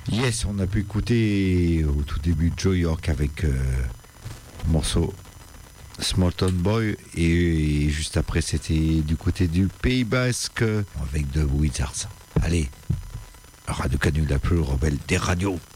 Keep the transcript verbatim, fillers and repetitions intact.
Yes, on a pu écouter au tout début Joe York avec euh, le morceau Small Town Boy et, et juste après c'était du côté du Pays Basque avec The Wizards. Allez, Radio Canu, la plus rebelle des radios.